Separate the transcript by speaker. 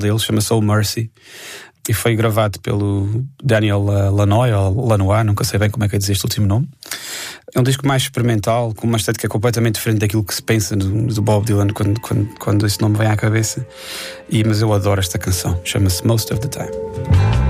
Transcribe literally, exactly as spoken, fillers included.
Speaker 1: dele, chama-se Oh Mercy, e foi gravado pelo Daniel Lanois, ou Lanois, nunca sei bem como é que é dizer este último nome. É um disco mais experimental, com uma estética completamente diferente daquilo que se pensa do, do Bob Dylan quando, quando, quando esse nome vem à cabeça. E, mas eu adoro esta canção, chama-se Most of the Time.